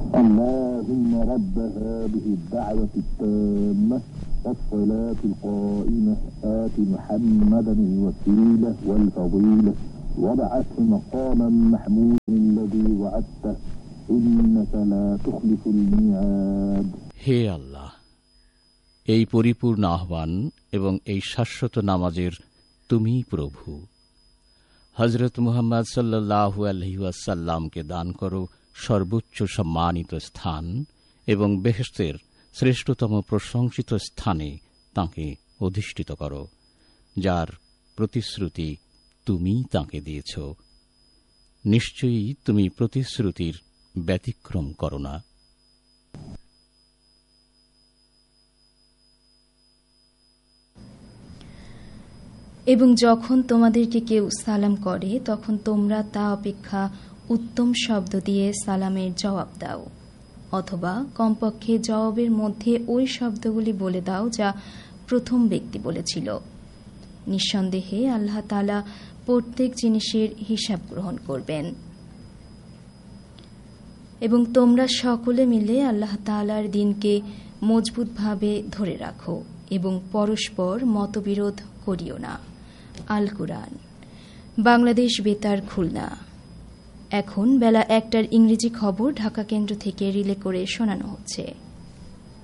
اللهم رب هذه الدعوة التامة والصلاة القائمة آت محمدا الوسيلة والفضيلة وابعثه مقاما محمودا الذي وعدته إنك لا تخلف الميعاد. হে আল্লাহ, এই পরিপূর্ণ আহ্বান এবং এই শাশ্বত নামাজের তুমি প্রভু। হযরত মুহাম্মদ সাল্লাল্লাহু আলাইহি ওয়াসাল্লামকে দান করো সর্বোচ্চ সম্মানিত স্থান এবং বেহেশতের শ্রেষ্ঠতম প্রশংসিত স্থানে তাঁকে অধিষ্ঠিত করো, যার প্রতিশ্রুতি তুমি তাঁকে দিয়েছ। নিশ্চয়ই তুমি প্রতিশ্রুতির ব্যতিক্রম করো না। এবং যখন তোমাদেরকে কেউ সালাম করে তখন তোমরা তা অপেক্ষা উত্তম শব্দ দিয়ে সালামের জবাব দাও, অথবা কমপক্ষে জবাবের মধ্যে ওই শব্দগুলি বলে দাও যা প্রথম ব্যক্তি বলেছিল। নিঃসন্দেহে আল্লাহ তাআলা প্রত্যেক জিনিসের হিসাব গ্রহণ করবেন। এবং তোমরা সকলে মিলে আল্লাহ তাআলার দ্বীনকে মজবুতভাবে ধরে রাখো এবং পরস্পর মতবিরোধ করিও না। আল কুরআন, বাংলাদেশ বেতার, খুলনা। এখন বেলা ১টার ইংরেজি খবর ঢাকা কেন্দ্র থেকে রিলে করে শোনানো হচ্ছে।